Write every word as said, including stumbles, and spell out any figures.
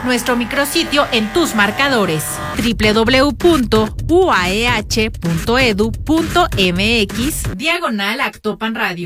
nuestro micrositio en tus marcadores doble u doble u doble u punto u a e h punto e d u punto m x diagonal Actopan Radio.